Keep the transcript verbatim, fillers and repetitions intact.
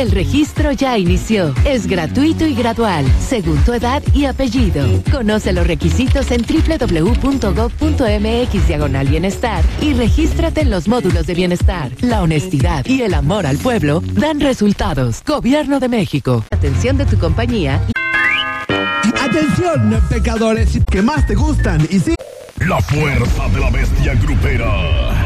El registro ya inició. Es gratuito y gradual, según tu edad y apellido. Conoce los requisitos en doble u doble u doble u punto gob punto eme equis diagonal bienestar y regístrate en los módulos de bienestar. La honestidad y el amor al pueblo dan resultados. Gobierno de México. Atención de tu compañía. Atención, pecadores que más te gustan y sí. La fuerza de la bestia grupera.